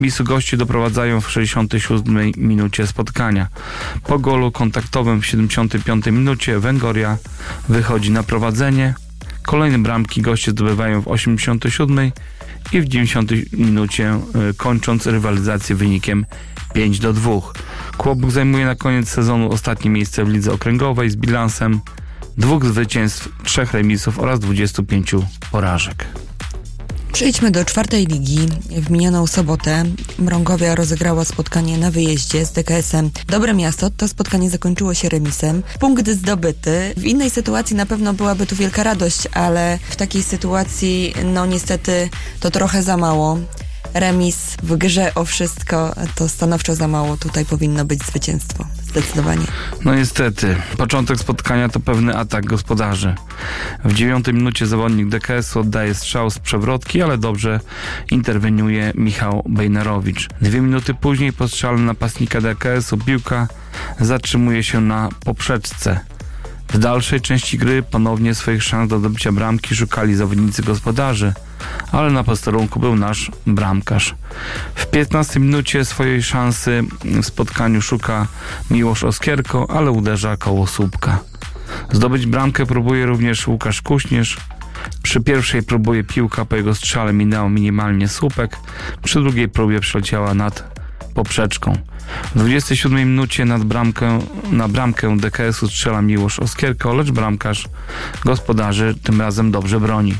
Remisu goście doprowadzają w 67 minucie spotkania. Po golu kontaktowym w 75 minucie Węgoria wychodzi na prowadzenie. Kolejne bramki goście zdobywają w 87 i w 90 minucie, kończąc rywalizację wynikiem 5-2. Kłobuk zajmuje na koniec sezonu ostatnie miejsce w lidze okręgowej z bilansem 2 zwycięstw, 3 remisów oraz 25 porażek. Przejdźmy do 4. ligi. W minioną sobotę Mrągowia rozegrała spotkanie na wyjeździe z DKS-em Dobre Miasto. To spotkanie zakończyło się remisem. Punkt zdobyty. W innej sytuacji na pewno byłaby tu wielka radość, ale w takiej sytuacji, no niestety, to trochę za mało. Remis w grze o wszystko to stanowczo za mało. Tutaj powinno być zwycięstwo. Zdecydowanie. No niestety. Początek spotkania to pewny atak gospodarzy. W 9 minucie zawodnik DKS-u oddaje strzał z przewrotki, ale dobrze interweniuje Michał Bejnerowicz. 2 minuty później po strzale napastnika DKS-u piłka zatrzymuje się na poprzeczce. W dalszej części gry ponownie swoich szans do zdobycia bramki szukali zawodnicy gospodarzy, ale na posterunku był nasz bramkarz. W 15 minucie swojej szansy w spotkaniu szuka Miłosz Oskierko, ale uderza koło słupka. Zdobyć bramkę próbuje również Łukasz Kuśnierz. Przy pierwszej próbie piłka po jego strzale minęła minimalnie słupek, przy drugiej próbie przeleciała nad poprzeczką. W 27 minucie na bramkę DKS-u strzela Miłosz Oskierko, lecz bramkarz gospodarzy tym razem dobrze broni.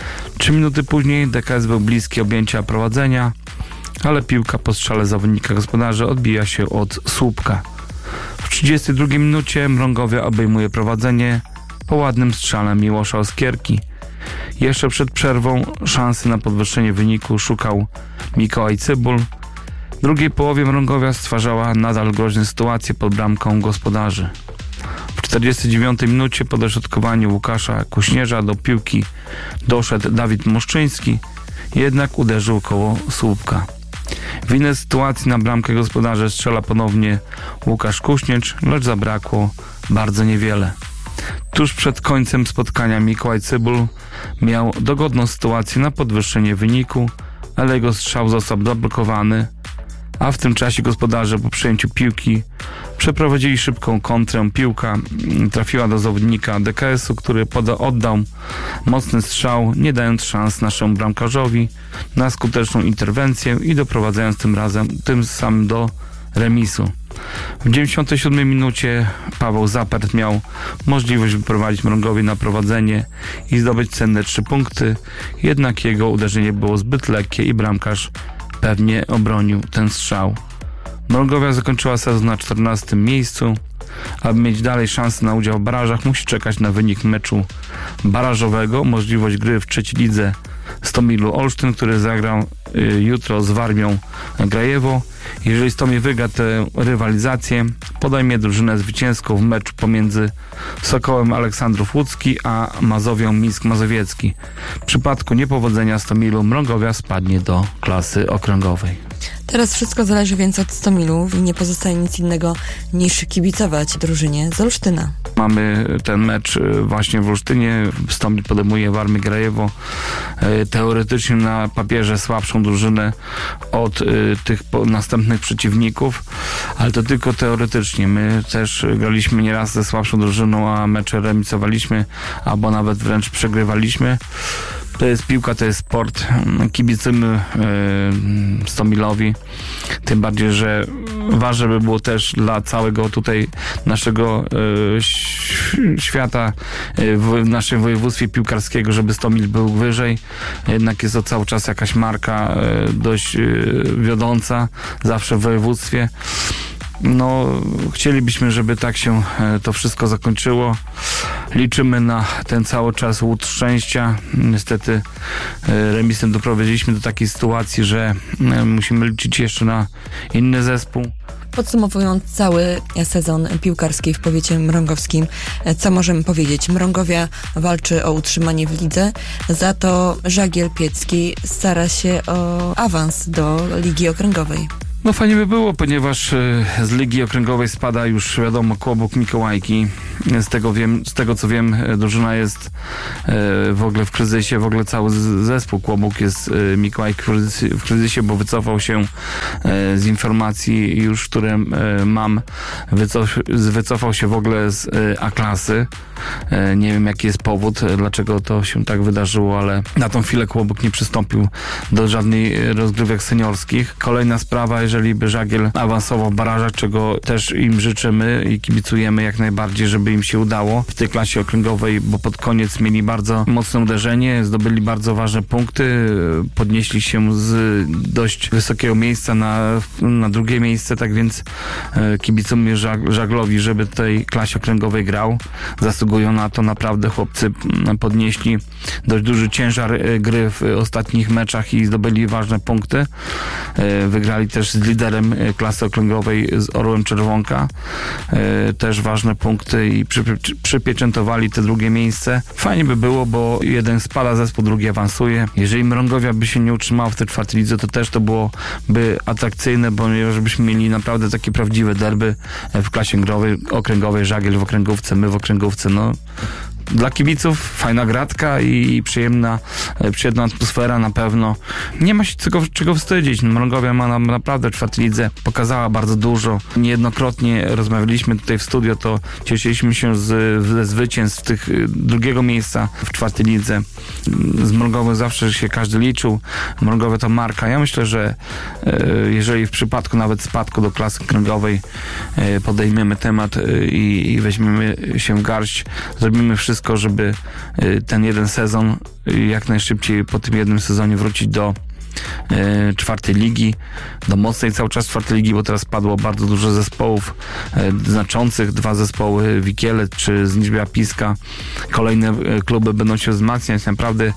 3 minuty później DKS był bliski objęcia prowadzenia, ale piłka po strzale zawodnika gospodarzy odbija się od słupka. W 32 minucie Mrągowia obejmuje prowadzenie po ładnym strzale Miłosza Oskierki. Jeszcze przed przerwą szansy na podwyższenie wyniku szukał Mikołaj Cybul. W drugiej połowie Mrągowia stwarzała nadal groźne sytuacje pod bramką gospodarzy. W 49 minucie po dośrodkowaniu Łukasza Kuśnierza do piłki doszedł Dawid Moszczyński, jednak uderzył koło słupka. W innej sytuacji na bramkę gospodarzy strzela ponownie Łukasz Kuśnierz, lecz zabrakło bardzo niewiele. Tuż przed końcem spotkania Mikołaj Cybul miał dogodną sytuację na podwyższenie wyniku, ale jego strzał został zablokowany, a w tym czasie gospodarze po przejęciu piłki przeprowadzili szybką kontrę. Piłka trafiła do zawodnika DKS-u, który oddał mocny strzał, nie dając szans naszemu bramkarzowi na skuteczną interwencję i doprowadzając tym samym do remisu. W 97 minucie Paweł Zapert miał możliwość wyprowadzić Mrągowię na prowadzenie i zdobyć cenne 3 punkty, jednak jego uderzenie było zbyt lekkie i bramkarz pewnie obronił ten strzał. Mrągowia zakończyła sezon na 14 miejscu. Aby mieć dalej szansę na udział w barażach, musi czekać na wynik meczu barażowego, możliwość gry w trzeciej lidze Stomilu Olsztyn, który zagrał jutro z Warmią Grajewo. Jeżeli Stomil wygra tę rywalizację, podejmie drużynę zwycięską w meczu pomiędzy Sokołem Aleksandrów Łódzki a Mazowią Mińsk Mazowiecki. W przypadku niepowodzenia Stomilu Mrągowia spadnie do klasy okręgowej. Teraz wszystko zależy więc od Stomilu i nie pozostaje nic innego niż kibicować drużynie z Olsztyna. Mamy ten mecz właśnie w Olsztynie. Stomil podejmuje Warmię Grajewo. Teoretycznie na papierze słabszą drużynę od tych następnych przeciwników, ale to tylko teoretycznie. My też graliśmy nieraz ze słabszą drużyną, a mecze remisowaliśmy, albo nawet wręcz przegrywaliśmy. To jest piłka, to jest sport. Kibicujmy Stomilowi. Tym bardziej, że ważne by było też dla całego tutaj naszego świata, w naszym województwie piłkarskiego, żeby Stomil był wyżej. Jednak jest to cały czas jakaś marka dość wiodąca zawsze w województwie. No, chcielibyśmy, żeby tak się to wszystko zakończyło. Liczymy na ten cały czas łód szczęścia. Niestety remisem doprowadziliśmy do takiej sytuacji, że musimy liczyć jeszcze na inny zespół. Podsumowując cały sezon piłkarski w powiecie mrągowskim, co możemy powiedzieć? Mrągowia walczy o utrzymanie w lidze, za to Żagiel Piecki stara się o awans do Ligi Okręgowej. No fajnie by było, ponieważ z Ligi Okręgowej spada już wiadomo Kłobuk Mikołajki. Z tego co wiem, drużyna jest w ogóle w kryzysie, w ogóle cały zespół Kłobuk jest Mikołajki w kryzysie, bo wycofał się z informacji już, które mam, wycofał się w ogóle z A-klasy. Nie wiem jaki jest powód, dlaczego to się tak wydarzyło, ale na tą chwilę Kłobuk nie przystąpił do żadnej rozgrywek seniorskich. Kolejna sprawa, jeżeli by Żagiel awansował w barażach, czego też im życzymy i kibicujemy jak najbardziej, żeby im się udało w tej klasie okręgowej, bo pod koniec mieli bardzo mocne uderzenie, zdobyli bardzo ważne punkty, podnieśli się z dość wysokiego miejsca na drugie miejsce, tak więc kibicujemy Żaglowi, żeby tej klasie okręgowej grał. Zasługują na to, naprawdę chłopcy podnieśli dość duży ciężar gry w ostatnich meczach i zdobyli ważne punkty. Wygrali też z liderem klasy okręgowej, z Orłem Czerwonka. Też ważne punkty i przypieczętowali te drugie miejsce. Fajnie by było, bo jeden spada zespół, drugi awansuje. Jeżeli Mrągowia by się nie utrzymała w tej czwartej lidze, to też to byłoby atrakcyjne, bo żebyśmy mieli naprawdę takie prawdziwe derby w klasie okręgowej, Żagiel w okręgówce, my w okręgówce. No, dla kibiców fajna gratka i przyjemna atmosfera na pewno. Nie ma się czego wstydzić. Mrągowia ma naprawdę w czwartej lidze, pokazała bardzo dużo. Niejednokrotnie rozmawialiśmy tutaj w studio, to cieszyliśmy się ze zwycięstw tych drugiego miejsca w czwartej lidze. Z Mrągowią zawsze się każdy liczył. Mrągowia to marka. Ja myślę, że jeżeli w przypadku nawet spadku do klasy okręgowej podejmiemy temat i weźmiemy się w garść, zrobimy wszystko, żeby ten jeden sezon jak najszybciej po tym jednym sezonie wrócić do czwartej ligi, do mocnej cały czas czwartej ligi, bo teraz padło bardzo dużo zespołów znaczących, 2 zespoły Wikiele czy Zniżbia Piska. Kolejne kluby będą się wzmacniać. Naprawdę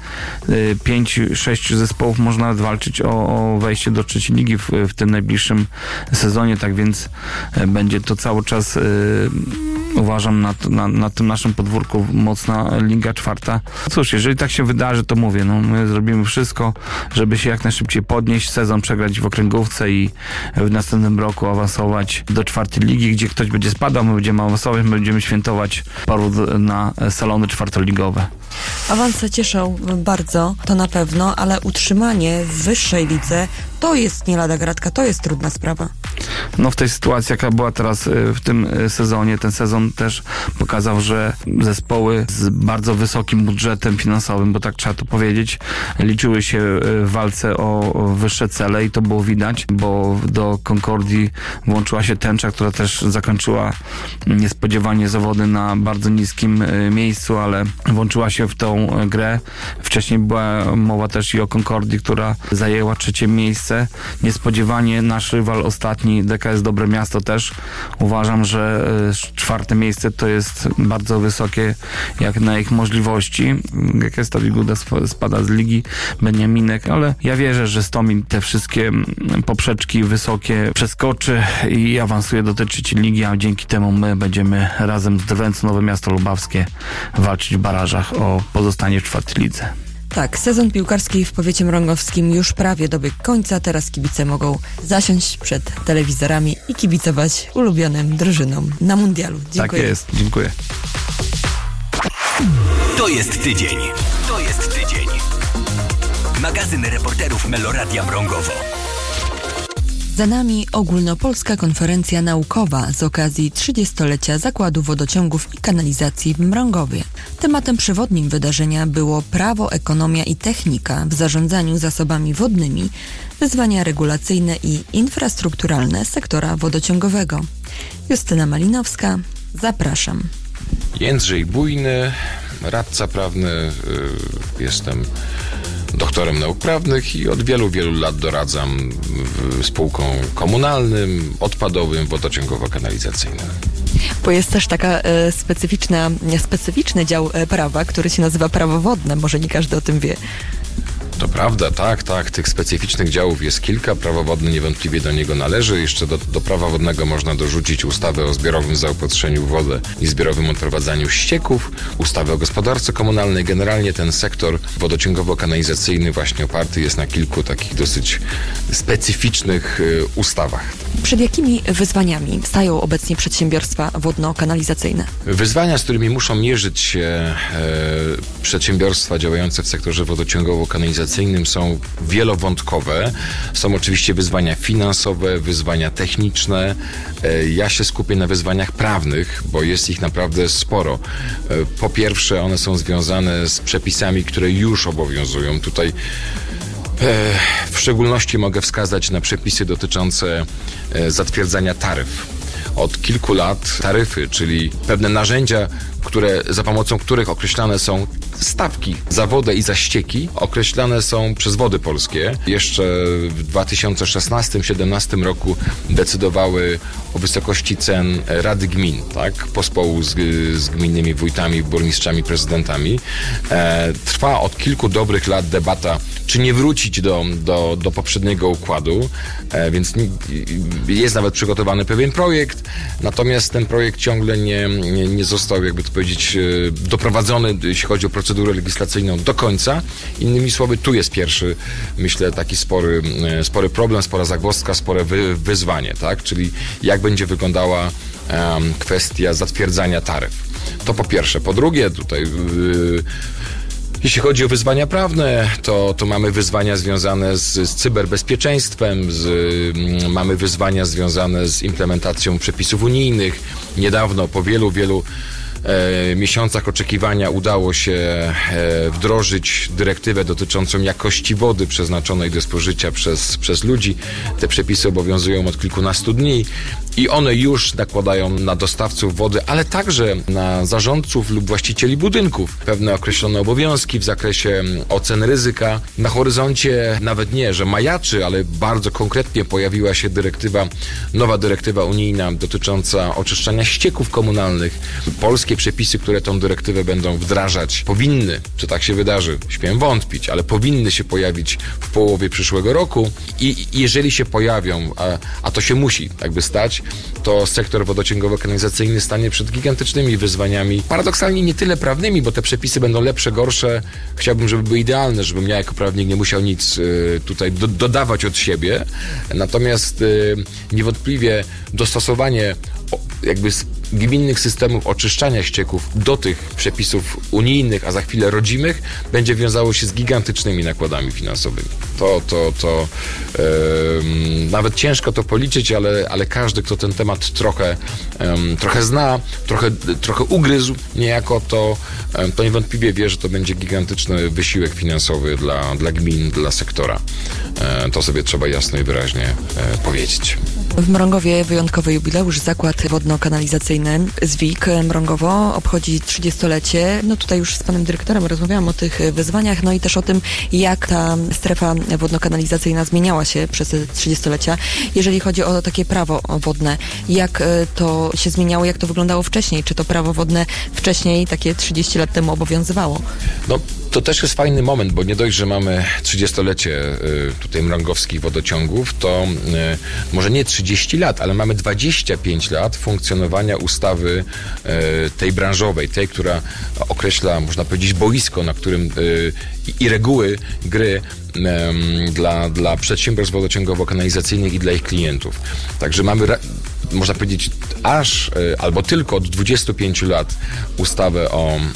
5-6 zespołów można nawet walczyć o wejście do trzeciej ligi w tym najbliższym sezonie, tak więc będzie to cały czas uważam na tym naszym podwórku mocna Liga Czwarta. Cóż, jeżeli tak się wydarzy, to mówię, no my zrobimy wszystko, żeby się jak najszybciej podnieść, sezon przegrać w okręgówce i w następnym roku awansować do czwartej ligi, gdzie ktoś będzie spadał, my będziemy awansować, my będziemy świętować powrót na salony czwartoligowe. Awanse cieszą bardzo, to na pewno, ale utrzymanie w wyższej lidze to jest nie lada gratka, to jest trudna sprawa. No w tej sytuacji, jaka była teraz w tym sezonie, ten sezon też pokazał, że zespoły z bardzo wysokim budżetem finansowym, bo tak trzeba to powiedzieć, liczyły się w walce o wyższe cele i to było widać, bo do Concordii włączyła się Tęcza, która też zakończyła niespodziewanie zawody na bardzo niskim miejscu, ale włączyła się w tą grę. Wcześniej była mowa też i o Concordii, która zajęła trzecie miejsce. Niespodziewanie nasz rywal ostatni, DKS Dobre Miasto, też uważam, że czwarte miejsce to jest bardzo wysokie jak na ich możliwości. DKS Tawiguda spada z ligi Beniaminek, ale ja wierzę, że Stomin te wszystkie poprzeczki wysokie przeskoczy i awansuje do tej trzeciej ligi, a dzięki temu my będziemy razem z Drwęcą Nowe Miasto Lubawskie walczyć w barażach o pozostanie w czwartej lidze. Tak, sezon piłkarski w powiecie mrągowskim już prawie dobiegł końca. Teraz kibice mogą zasiąść przed telewizorami i kibicować ulubionym drużynom na mundialu. Dziękuję. Tak jest, dziękuję. To jest tydzień. To jest tydzień. Magazyn reporterów Meloradia Mrągowo. Za nami ogólnopolska konferencja naukowa z okazji 30-lecia Zakładu Wodociągów i Kanalizacji w Mrągowie. Tematem przewodnim wydarzenia było prawo, ekonomia i technika w zarządzaniu zasobami wodnymi, wyzwania regulacyjne i infrastrukturalne sektora wodociągowego. Justyna Malinowska, zapraszam. Jędrzej Bujny, radca prawny, jestem doktorem nauk prawnych i od wielu, wielu lat doradzam spółkom komunalnym, odpadowym, wodociągowo-kanalizacyjnym. Bo jest też taka specyficzny dział prawa, który się nazywa prawo wodne. Może nie każdy o tym wie. To prawda, tak. Tych specyficznych działów jest kilka. Prawo wodne niewątpliwie do niego należy. Jeszcze do prawa wodnego można dorzucić ustawę o zbiorowym zaopatrzeniu w wodę i zbiorowym odprowadzaniu ścieków, ustawę o gospodarce komunalnej. Generalnie ten sektor wodociągowo-kanalizacyjny właśnie oparty jest na kilku takich dosyć specyficznych ustawach. Przed jakimi wyzwaniami stają obecnie przedsiębiorstwa wodno-kanalizacyjne? Wyzwania, z którymi muszą mierzyć się przedsiębiorstwa działające w sektorze wodociągowo-kanalizacyjnym są wielowątkowe. Są oczywiście wyzwania finansowe, wyzwania techniczne. Ja się skupię na wyzwaniach prawnych, bo jest ich naprawdę sporo. Po pierwsze, one są związane z przepisami, które już obowiązują. Tutaj w szczególności mogę wskazać na przepisy dotyczące zatwierdzania taryf. Od kilku lat taryfy, czyli pewne narzędzia, za pomocą których określane są stawki za wodę i za ścieki, określane są przez Wody Polskie. Jeszcze w 2016-2017 roku decydowały o wysokości cen Rady Gmin, tak? Pospołu z gminnymi wójtami, burmistrzami, prezydentami. Trwa od kilku dobrych lat debata, czy nie wrócić do poprzedniego układu, więc jest nawet przygotowany pewien projekt, natomiast ten projekt ciągle nie został, jakby to powiedzieć, doprowadzony, jeśli chodzi o procedurę legislacyjną, do końca. Innymi słowy, tu jest pierwszy, myślę, taki spory problem, spora zagwozdka, spore wyzwanie, tak? Czyli jak będzie wyglądała kwestia zatwierdzania taryf. To po pierwsze. Po drugie, tutaj jeśli chodzi o wyzwania prawne, to mamy wyzwania związane z cyberbezpieczeństwem, mamy wyzwania związane z implementacją przepisów unijnych. Niedawno, po wielu miesiącach oczekiwania udało się wdrożyć dyrektywę dotyczącą jakości wody przeznaczonej do spożycia przez ludzi. Te przepisy obowiązują od kilkunastu dni i one już nakładają na dostawców wody, ale także na zarządców lub właścicieli budynków pewne określone obowiązki w zakresie ocen ryzyka. Na horyzoncie nawet nie, że majaczy, ale bardzo konkretnie pojawiła się nowa dyrektywa unijna dotycząca oczyszczania ścieków komunalnych. Polskie przepisy, które tą dyrektywę będą wdrażać, powinny, czy tak się wydarzy, śmiem wątpić, ale powinny się pojawić w połowie przyszłego roku i jeżeli się pojawią, a to się musi jakby stać, to sektor wodociągowo-kanalizacyjny stanie przed gigantycznymi wyzwaniami, paradoksalnie nie tyle prawnymi, bo te przepisy będą lepsze, gorsze. Chciałbym, żeby były idealne, żebym ja jako prawnik nie musiał nic tutaj dodawać od siebie. Natomiast niewątpliwie dostosowanie jakby gminnych systemów oczyszczania ścieków do tych przepisów unijnych, a za chwilę rodzimych, będzie wiązało się z gigantycznymi nakładami finansowymi. Nawet ciężko to policzyć, ale każdy, kto ten temat trochę zna, trochę ugryzł niejako, to niewątpliwie wie, że to będzie gigantyczny wysiłek finansowy dla gmin, dla sektora. To sobie trzeba jasno i wyraźnie powiedzieć. W Mrągowie wyjątkowy jubileusz. Zakład wodno-kanalizacyjny ZWIK Mrągowo obchodzi 30-lecie. No tutaj już z panem dyrektorem rozmawiałam o tych wyzwaniach, no i też o tym, jak ta strefa wodno-kanalizacyjna zmieniała się przez te 30-lecia. Jeżeli chodzi o takie prawo wodne, jak to się zmieniało, jak to wyglądało wcześniej? Czy to prawo wodne wcześniej, takie 30 lat temu obowiązywało? No, to też jest fajny moment, bo nie dość, że mamy 30-lecie tutaj mrągowskich wodociągów, to może nie 30 lat, ale mamy 25 lat funkcjonowania ustawy tej branżowej, tej, która określa, można powiedzieć, boisko, na którym i reguły gry dla przedsiębiorstw wodociągowo-kanalizacyjnych i dla ich klientów. Także mamy, można powiedzieć, aż albo tylko od 25 lat ustawę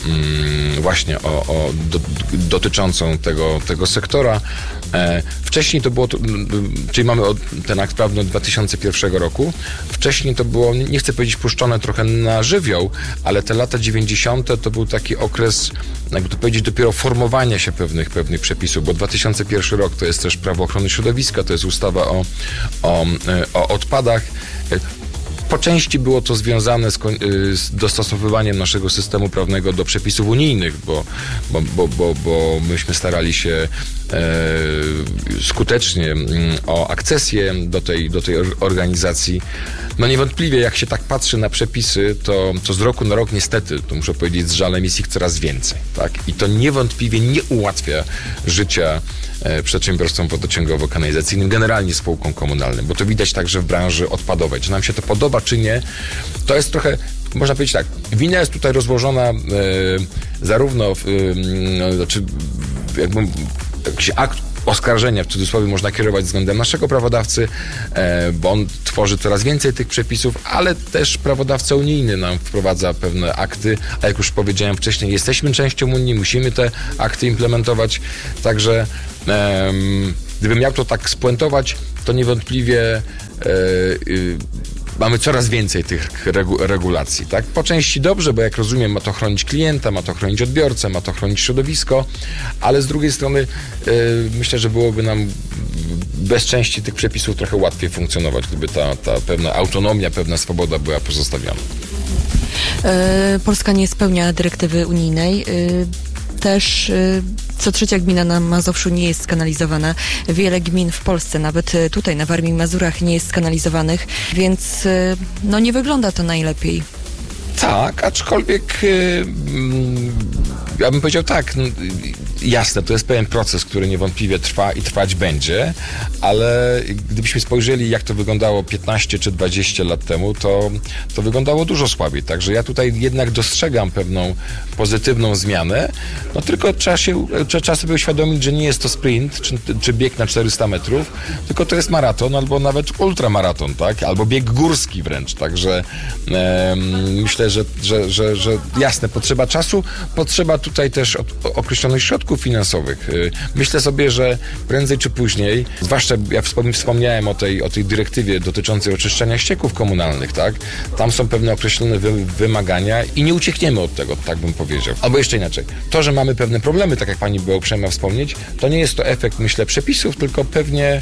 dotyczącą tego sektora. Wcześniej to było, czyli mamy ten akt prawny od 2001 roku. Wcześniej to było, nie chcę powiedzieć puszczone trochę na żywioł, ale te lata 90. to był taki okres, jakby to powiedzieć, dopiero formowania się pewnych przepisów, bo 2001 rok to jest też prawo ochrony środowiska, to jest ustawa o odpadach. Po części było to związane z dostosowywaniem naszego systemu prawnego do przepisów unijnych, bo myśmy starali się skutecznie o akcesję do tej organizacji. No niewątpliwie, jak się tak patrzy na przepisy, to z roku na rok niestety, to muszę powiedzieć z żalem, jest ich coraz więcej. Tak? I to niewątpliwie nie ułatwia życia przedsiębiorstwom wodociągowo-kanalizacyjnym, generalnie spółkom komunalnym, bo to widać także w branży odpadowej. Czy nam się to podoba, czy nie, to jest trochę, można powiedzieć tak, wina jest tutaj rozłożona zarówno znaczy jakby jakiś akt oskarżenia, w cudzysłowie, można kierować względem naszego prawodawcy, bo on tworzy coraz więcej tych przepisów, ale też prawodawca unijny nam wprowadza pewne akty, a jak już powiedziałem wcześniej, jesteśmy częścią Unii, musimy te akty implementować, także gdybym miał to tak spuentować, to niewątpliwie mamy coraz więcej tych regulacji, tak? Po części dobrze, bo jak rozumiem, ma to chronić klienta, ma to chronić odbiorcę, ma to chronić środowisko, ale z drugiej strony myślę, że byłoby nam bez części tych przepisów trochę łatwiej funkcjonować, gdyby ta pewna autonomia, pewna swoboda była pozostawiona. Polska nie spełnia dyrektywy unijnej. Też co trzecia gmina na Mazowszu nie jest skanalizowana. Wiele gmin w Polsce, nawet tutaj na Warmii i Mazurach, nie jest skanalizowanych, więc no nie wygląda to najlepiej. Tak, aczkolwiek ja bym powiedział tak, jasne, to jest pewien proces, który niewątpliwie trwa i trwać będzie, ale gdybyśmy spojrzeli, jak to wyglądało 15 czy 20 lat temu, to wyglądało dużo słabiej. Także ja tutaj jednak dostrzegam pewną pozytywną zmianę, no tylko trzeba sobie uświadomić, że nie jest to sprint, czy bieg na 400 metrów, tylko to jest maraton, albo nawet ultramaraton, tak? Albo bieg górski wręcz. Także myślę, że jasne, potrzeba czasu, potrzeba tutaj też określonych środków finansowych. Myślę sobie, że prędzej czy później, zwłaszcza ja wspomniałem o tej dyrektywie dotyczącej oczyszczania ścieków komunalnych, tak? Tam są pewne określone wymagania i nie uciekniemy od tego, tak bym powiedział. Albo jeszcze inaczej. To, że mamy pewne problemy, tak jak pani była uprzejma wspomnieć, to nie jest to efekt, myślę, przepisów, tylko pewnie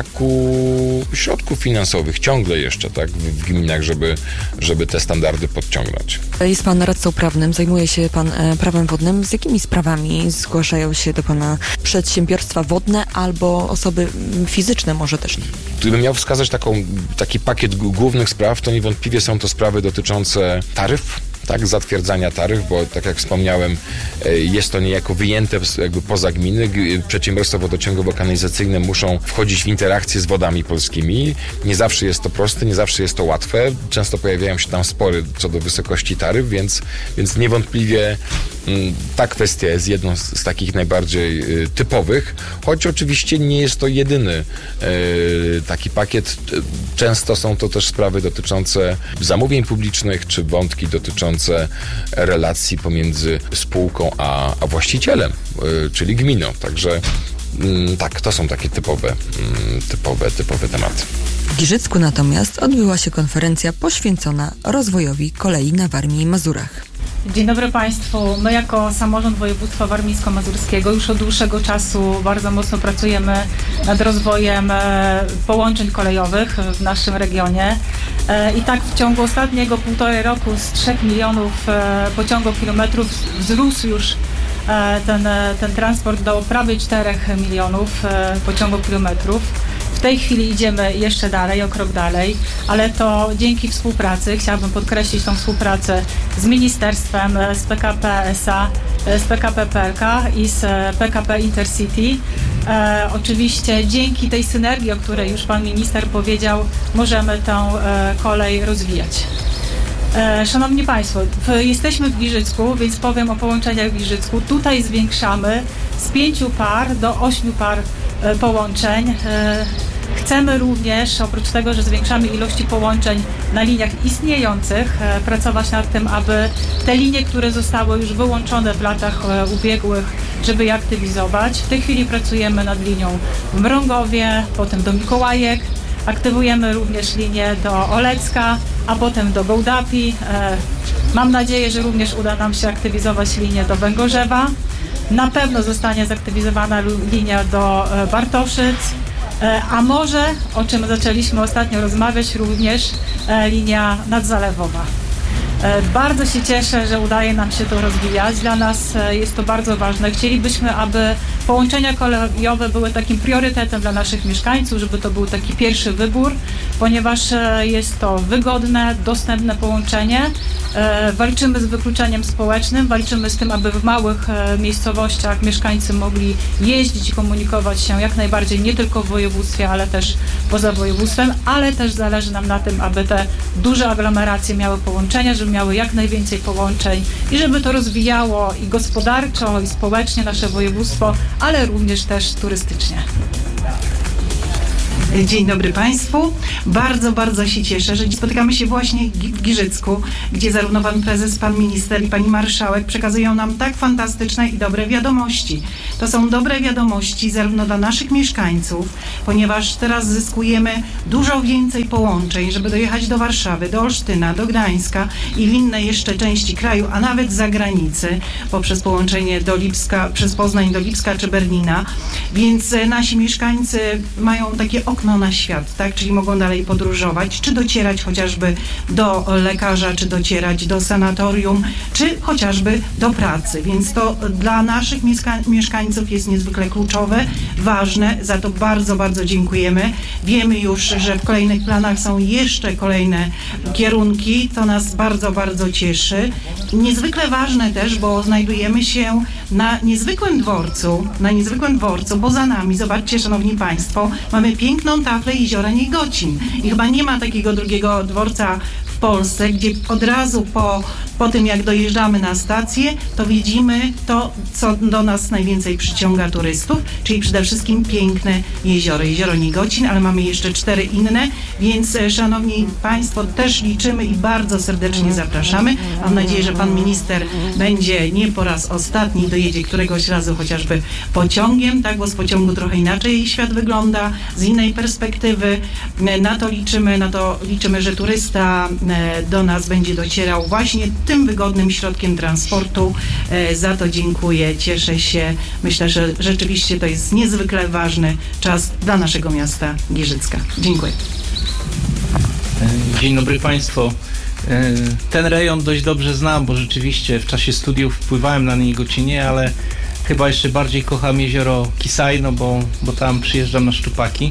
braku środków finansowych ciągle jeszcze, tak? W gminach, żeby te standardy podciągnąć. Jest pan radcą prawnym, zajmuje się pan prawem wodnym. Z jakimi sprawami zgłaszają się do pana przedsiębiorstwa wodne albo osoby fizyczne może też? Gdybym miał wskazać taki pakiet głównych spraw, to niewątpliwie są to sprawy dotyczące taryf, tak, zatwierdzania taryf, bo tak jak wspomniałem, jest to niejako wyjęte jakby poza gminy. Przedsiębiorstwa wodociągowo-kanalizacyjne muszą wchodzić w interakcje z wodami polskimi. Nie zawsze jest to proste, nie zawsze jest to łatwe. Często pojawiają się tam spory co do wysokości taryf, więc niewątpliwie ta kwestia jest jedną z takich najbardziej typowych, choć oczywiście nie jest to jedyny taki pakiet. Często są to też sprawy dotyczące zamówień publicznych, czy wątki dotyczące relacji pomiędzy spółką a właścicielem, czyli gminą. Także tak, to są takie typowe tematy. W Giżycku natomiast odbyła się konferencja poświęcona rozwojowi kolei na Warmii i Mazurach. Dzień dobry Państwu. My jako Samorząd Województwa Warmińsko-Mazurskiego już od dłuższego czasu bardzo mocno pracujemy nad rozwojem połączeń kolejowych w naszym regionie. I tak w ciągu ostatniego 1,5 roku z 3 milionów pociągokilometrów wzrósł już ten transport do prawie 4 milionów pociągokilometrów. W tej chwili idziemy jeszcze dalej, o krok dalej, ale to dzięki współpracy, chciałabym podkreślić tą współpracę z ministerstwem, z PKP SA, z PKP PLK i z PKP Intercity. Oczywiście dzięki tej synergii, o której już pan minister powiedział, możemy tę kolej rozwijać. Szanowni Państwo, jesteśmy w Giżycku, więc powiem o połączeniach w Giżycku. Tutaj zwiększamy z 5 par do 8 par połączeń. Chcemy również, oprócz tego, że zwiększamy ilości połączeń na liniach istniejących, pracować nad tym, aby te linie, które zostały już wyłączone w latach ubiegłych, żeby je aktywizować. W tej chwili pracujemy nad linią w Mrągowie, potem do Mikołajek. Aktywujemy również linię do Olecka, a potem do Gołdapi. Mam nadzieję, że również uda nam się aktywizować linię do Węgorzewa. Na pewno zostanie zaktywizowana linia do Bartoszyc, a może, o czym zaczęliśmy ostatnio rozmawiać, również linia nadzalewowa. Bardzo się cieszę, że udaje nam się to rozwijać. Dla nas jest to bardzo ważne. Chcielibyśmy, aby połączenia kolejowe były takim priorytetem dla naszych mieszkańców, żeby to był taki pierwszy wybór, ponieważ jest to wygodne, dostępne połączenie. Walczymy z wykluczeniem społecznym, walczymy z tym, aby w małych miejscowościach mieszkańcy mogli jeździć i komunikować się jak najbardziej nie tylko w województwie, ale też poza województwem, ale też zależy nam na tym, aby te duże aglomeracje miały połączenia, żeby miały jak najwięcej połączeń i żeby to rozwijało i gospodarczo, i społecznie nasze województwo, ale również też turystycznie. Dzień dobry Państwu. Bardzo, bardzo się cieszę, że spotykamy się właśnie w Giżycku, gdzie zarówno Pan Prezes, Pan Minister i Pani Marszałek przekazują nam tak fantastyczne i dobre wiadomości. To są dobre wiadomości zarówno dla naszych mieszkańców, ponieważ teraz zyskujemy dużo więcej połączeń, żeby dojechać do Warszawy, do Olsztyna, do Gdańska i w inne jeszcze części kraju, a nawet z zagranicy, poprzez połączenie do Lipska, przez Poznań do Lipska czy Berlina. Więc nasi mieszkańcy mają takie okno na świat, tak? Czyli mogą dalej podróżować, czy docierać chociażby do lekarza, czy docierać do sanatorium, czy chociażby do pracy. Więc to dla naszych mieszkańców jest niezwykle kluczowe, ważne. Za to bardzo, bardzo dziękujemy. Wiemy już, że w kolejnych planach są jeszcze kolejne kierunki. To nas bardzo, bardzo cieszy. Niezwykle ważne też, bo znajdujemy się na niezwykłym dworcu, bo za nami, zobaczcie Szanowni Państwo, mamy piękną taflę Jeziora Niegocin i chyba nie ma takiego drugiego dworca w Polsce, gdzie od razu po tym jak dojeżdżamy na stację, to widzimy to, co do nas najwięcej przyciąga turystów, czyli przede wszystkim piękne jezioro Niegocin, ale mamy jeszcze 4 inne, więc Szanowni Państwo, też liczymy i bardzo serdecznie zapraszamy. Mam nadzieję, że Pan Minister będzie nie po raz ostatni, dojedzie któregoś razu chociażby pociągiem, tak, bo z pociągu trochę inaczej świat wygląda, z innej perspektywy. Na to liczymy, że turysta do nas będzie docierał właśnie tym wygodnym środkiem transportu. Za to dziękuję, cieszę się. Myślę, że rzeczywiście to jest niezwykle ważny czas dla naszego miasta Giżycka. Dziękuję. Dzień dobry Państwu. Ten rejon dość dobrze znam, bo rzeczywiście w czasie studiów wpływałem na Niegocinie, ale chyba jeszcze bardziej kocham jezioro Kisajno, bo tam przyjeżdżam na szczupaki.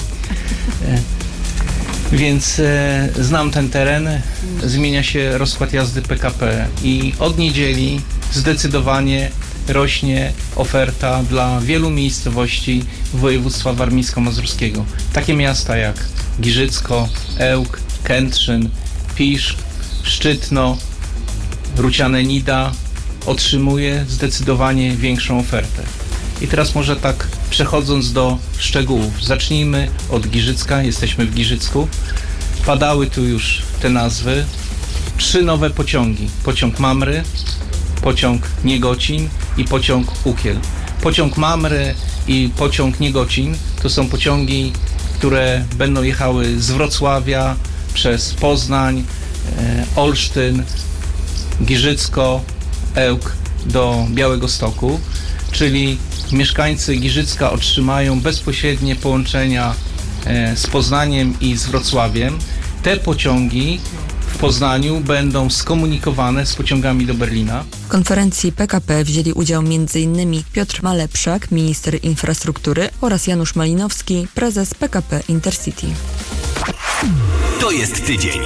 Więc znam ten teren, zmienia się rozkład jazdy PKP i od niedzieli zdecydowanie rośnie oferta dla wielu miejscowości województwa warmińsko-mazurskiego. Takie miasta jak Giżycko, Ełk, Kętrzyn, Piszk, Szczytno, Ruciane-Nida otrzymuje zdecydowanie większą ofertę. I teraz może tak przechodząc do szczegółów. Zacznijmy od Giżycka. Jesteśmy w Giżycku. Padały tu już te nazwy. 3 nowe pociągi. Pociąg Mamry, pociąg Niegocin i pociąg Ukiel. Pociąg Mamry i pociąg Niegocin to są pociągi, które będą jechały z Wrocławia przez Poznań, Olsztyn, Giżycko, Ełk do Białegostoku, czyli mieszkańcy Giżycka otrzymają bezpośrednie połączenia z Poznaniem i z Wrocławiem. Te pociągi w Poznaniu będą skomunikowane z pociągami do Berlina. W konferencji PKP wzięli udział m.in. Piotr Malepszak, minister infrastruktury, oraz Janusz Malinowski, prezes PKP Intercity. To jest tydzień.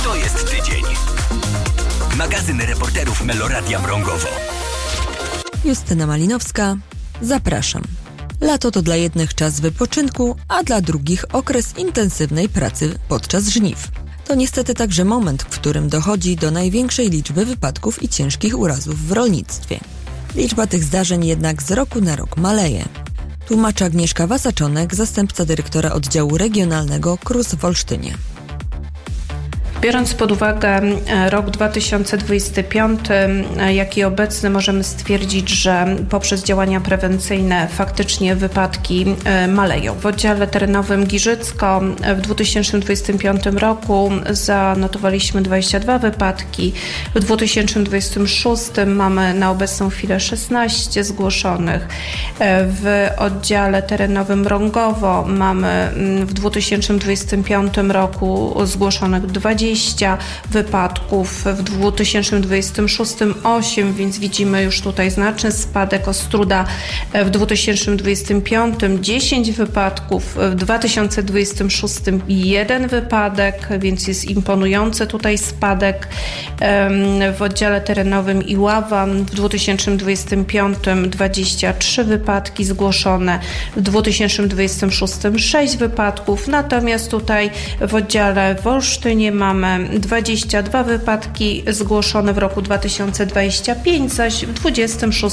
Magazyn reporterów Meloradia Mrągowo. Justyna Malinowska, zapraszam. Lato to dla jednych czas wypoczynku, a dla drugich okres intensywnej pracy podczas żniw. To niestety także moment, w którym dochodzi do największej liczby wypadków i ciężkich urazów w rolnictwie. Liczba tych zdarzeń jednak z roku na rok maleje. Tłumaczy Agnieszka Wasaczonek, zastępca dyrektora oddziału regionalnego KRUS w Olsztynie. Biorąc pod uwagę rok 2025, jak i obecny, możemy stwierdzić, że poprzez działania prewencyjne faktycznie wypadki maleją. W oddziale terenowym Giżycko w 2025 roku zanotowaliśmy 22 wypadki. W 2026 mamy na obecną chwilę 16 zgłoszonych. W oddziale terenowym Mrągowo mamy w 2025 roku zgłoszonych 20 20 wypadków, w 2026 8, więc widzimy już tutaj znaczny spadek. Ostróda w 2025 10 wypadków, w 2026 1 wypadek, więc jest imponujący tutaj spadek. W oddziale terenowym Iława w 2025 23 wypadki zgłoszone, w 2026 6 wypadków, natomiast tutaj w oddziale w Olsztynie mamy 22 wypadki zgłoszone w roku 2025, zaś w 2026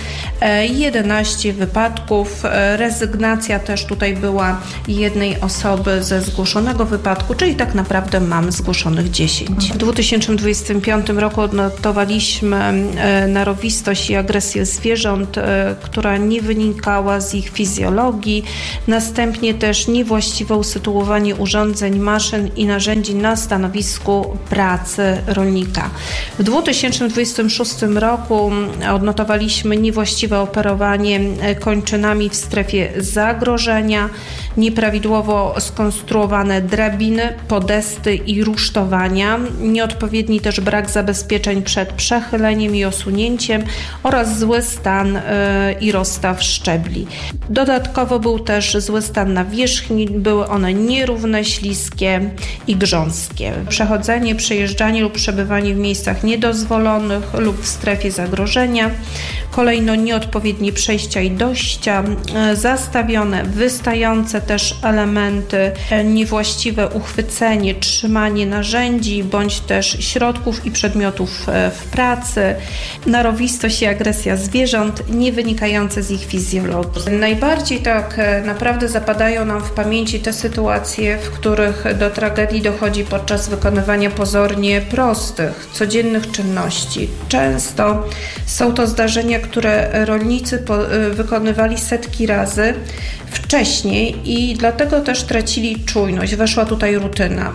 11 wypadków. Rezygnacja też tutaj była jednej osoby ze zgłoszonego wypadku, czyli tak naprawdę mamy zgłoszonych 10. W 2025 roku odnotowaliśmy narowistość i agresję zwierząt, która nie wynikała z ich fizjologii. Następnie też niewłaściwe usytuowanie urządzeń, maszyn i narzędzi na stanowisku pracy rolnika. W 2026 roku odnotowaliśmy niewłaściwe operowanie kończynami w strefie zagrożenia, nieprawidłowo skonstruowane drabiny, podesty i rusztowania, nieodpowiedni też brak zabezpieczeń przed przechyleniem i osunięciem oraz zły stan i rozstaw szczebli. Dodatkowo był też zły stan nawierzchni, były one nierówne, śliskie i grząskie. Przechodzenie, przejeżdżanie lub przebywanie w miejscach niedozwolonych lub w strefie zagrożenia. Kolejno nieodpowiednie przejścia i dojścia, zastawione, wystające też elementy, niewłaściwe uchwycenie, trzymanie narzędzi bądź też środków i przedmiotów w pracy, narowistość i agresja zwierząt nie wynikające z ich fizjologii. Najbardziej tak naprawdę zapadają nam w pamięci te sytuacje, w których do tragedii dochodzi podczas wykonywania pozornie prostych, codziennych czynności. Często są to zdarzenia, które rolnicy wykonywali setki razy wcześniej i dlatego też tracili czujność. Weszła tutaj rutyna.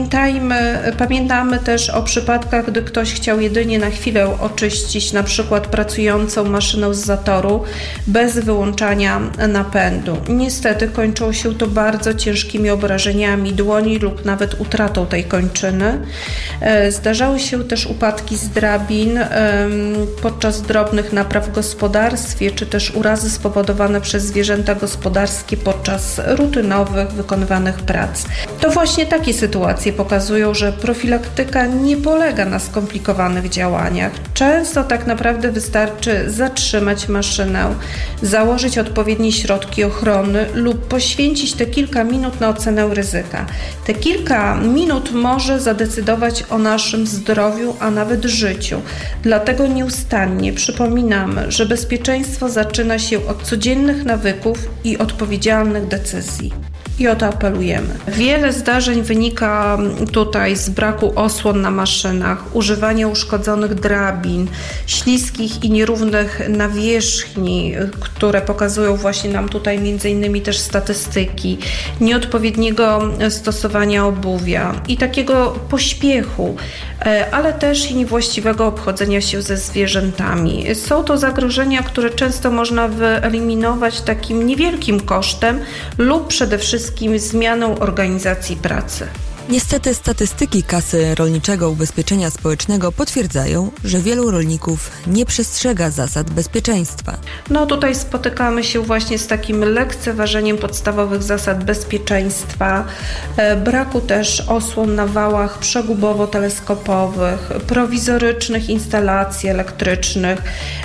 Pamiętamy też o przypadkach, gdy ktoś chciał jedynie na chwilę oczyścić na przykład pracującą maszynę z zatoru bez wyłączania napędu. Niestety kończyło się to bardzo ciężkimi obrażeniami dłoni lub nawet utratą tej kończyny. Zdarzały się też upadki z drabin podczas drobnych napraw w gospodarstwie, czy też urazy spowodowane przez zwierzęta gospodarskie podczas rutynowych wykonywanych prac. To właśnie takie sytuacje pokazują, że profilaktyka nie polega na skomplikowanych działaniach. Często tak naprawdę wystarczy zatrzymać maszynę, założyć odpowiednie środki ochrony lub poświęcić te kilka minut na ocenę ryzyka. Te kilka minut może zadecydować o naszym zdrowiu, a nawet życiu. Dlatego nieustannie przypominamy, że bezpieczeństwo zaczyna się od codziennych nawyków i odpowiedzialnych decyzji. I o to apelujemy. Wiele zdarzeń wynika tutaj z braku osłon na maszynach, używania uszkodzonych drabin, śliskich i nierównych nawierzchni, które pokazują właśnie nam tutaj m.in. też statystyki, nieodpowiedniego stosowania obuwia i takiego pośpiechu, ale też i niewłaściwego obchodzenia się ze zwierzętami. Są to zagrożenia, które często można wyeliminować takim niewielkim kosztem lub przede wszystkim zmianą organizacji pracy. Niestety statystyki Kasy Rolniczego Ubezpieczenia Społecznego potwierdzają, że wielu rolników nie przestrzega zasad bezpieczeństwa. No tutaj spotykamy się właśnie z takim lekceważeniem podstawowych zasad bezpieczeństwa, braku też osłon na wałach przegubowo-teleskopowych, prowizorycznych instalacji elektrycznych,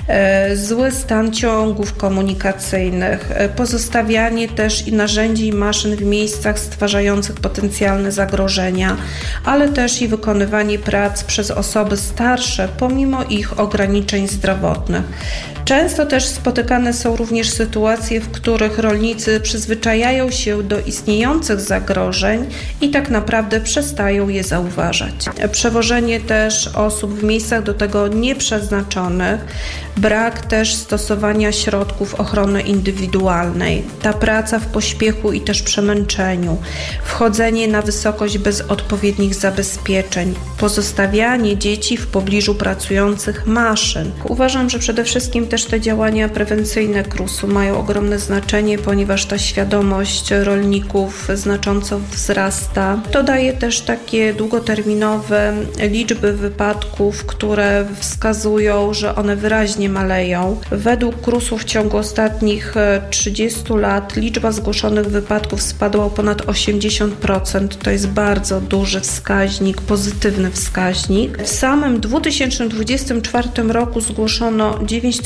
zły stan ciągów komunikacyjnych, pozostawianie też i narzędzi i maszyn w miejscach stwarzających potencjalne zagrożenia, ale też i wykonywanie prac przez osoby starsze pomimo ich ograniczeń zdrowotnych. Często też spotykane są również sytuacje, w których rolnicy przyzwyczajają się do istniejących zagrożeń i tak naprawdę przestają je zauważać. Przewożenie też osób w miejscach do tego nieprzeznaczonych, brak też stosowania środków ochrony indywidualnej, ta praca w pośpiechu i też przemęczeniu, wchodzenie na wysokość wychodzić bez odpowiednich zabezpieczeń, pozostawianie dzieci w pobliżu pracujących maszyn. Uważam, że przede wszystkim też te działania prewencyjne KRUS-u mają ogromne znaczenie, ponieważ ta świadomość rolników znacząco wzrasta. To daje też takie długoterminowe liczby wypadków, które wskazują, że one wyraźnie maleją. Według KRUS-u w ciągu ostatnich 30 lat liczba zgłoszonych wypadków spadła o ponad 80%. To jest bardzo duży wskaźnik, pozytywny wskaźnik. W samym 2024 roku zgłoszono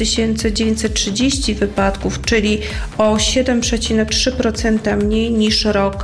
9930 wypadków, czyli o 7,3% mniej niż rok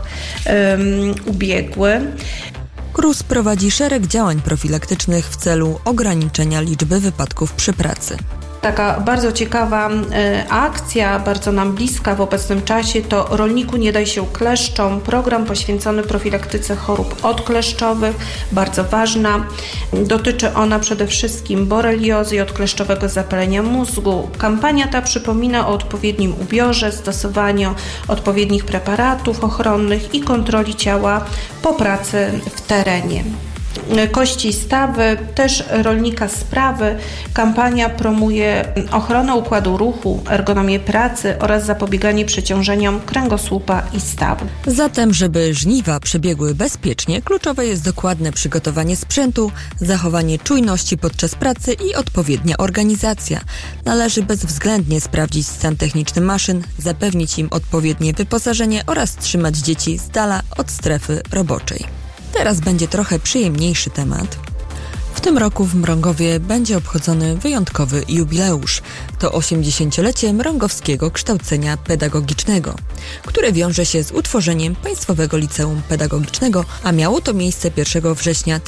ubiegły. KRUS prowadzi szereg działań profilaktycznych w celu ograniczenia liczby wypadków przy pracy. Taka bardzo ciekawa akcja, bardzo nam bliska w obecnym czasie, to Rolniku nie daj się kleszczom. Program poświęcony profilaktyce chorób odkleszczowych, bardzo ważna. Dotyczy ona przede wszystkim boreliozy i odkleszczowego zapalenia mózgu. Kampania ta przypomina o odpowiednim ubiorze, stosowaniu odpowiednich preparatów ochronnych i kontroli ciała po pracy w terenie. Kości i stawy, też rolnika sprawy. Kampania promuje ochronę układu ruchu, ergonomię pracy oraz zapobieganie przeciążeniom kręgosłupa i stawu. Zatem, żeby żniwa przebiegły bezpiecznie, kluczowe jest dokładne przygotowanie sprzętu, zachowanie czujności podczas pracy i odpowiednia organizacja. Należy bezwzględnie sprawdzić stan techniczny maszyn, zapewnić im odpowiednie wyposażenie oraz trzymać dzieci z dala od strefy roboczej. Teraz będzie trochę przyjemniejszy temat. W tym roku w Mrągowie będzie obchodzony wyjątkowy jubileusz. To 80-lecie mrągowskiego kształcenia pedagogicznego, które wiąże się z utworzeniem Państwowego Liceum Pedagogicznego, a miało to miejsce 1 września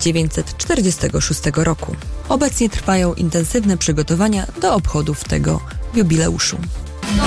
1946 roku. Obecnie trwają intensywne przygotowania do obchodów tego jubileuszu.